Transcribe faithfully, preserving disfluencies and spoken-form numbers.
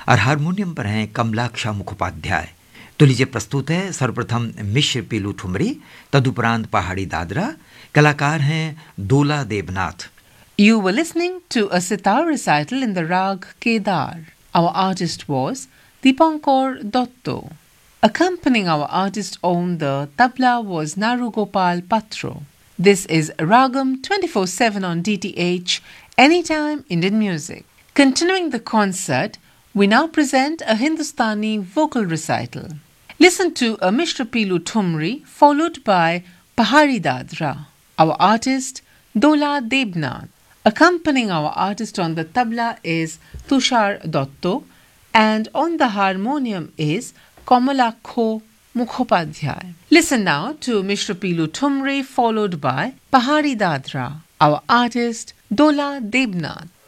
और हारमोनियम पर हैं कमलाक्षा मुखोपाध्याय। तो लीजिए प्रस्तुत है सर्वप्रथम मिश्र पीलू ठुमरी, तदुपरांत पहाड़ी दादरा, कलाकार हैं दोला Debnath. You were listening to a sitar recital in the rag Kedar. Our artist was Dipankar Dotto. Accompanying our artist on the tabla was Narugopal Patro. This is Ragam twenty-four seven on D T H, Anytime Indian Music. Continuing the concert, we now present a Hindustani vocal recital. Listen to a Mishra Pilu Thumri followed by Pahari Dadra. Our artist Dola Debnath. Accompanying our artist on the tabla is Tushar Dotto and on the harmonium is Kamalakho Mukhopadhyay. Listen now to Mishra Pilu Thumri followed by Pahari Dadra. Our artist Dola Debnath.